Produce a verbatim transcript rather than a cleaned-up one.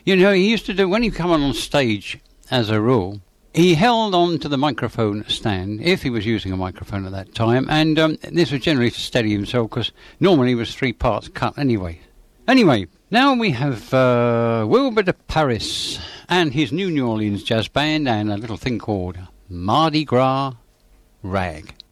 You know, he used to do, when he come on stage, as a rule, he held on to the microphone stand, if he was using a microphone at that time, and um, this was generally to steady himself, because normally it was three parts cut anyway. Anyway, now we have uh, Wilbur de Paris and his New New Orleans Jazz Band and a little thing called Mardi Gras Rag.